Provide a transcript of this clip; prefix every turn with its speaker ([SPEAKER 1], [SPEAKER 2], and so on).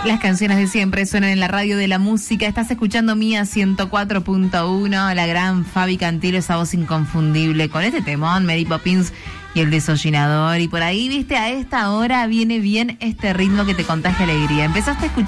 [SPEAKER 1] Las canciones de siempre suenan en la radio de la música. Estás escuchando Mía 104.1, la gran Fabi Cantilo, esa voz inconfundible con este temón, Mary Poppins y el desollinador. Y por ahí, viste, a esta hora viene bien este ritmo que te contagia alegría. Empezaste a escuchar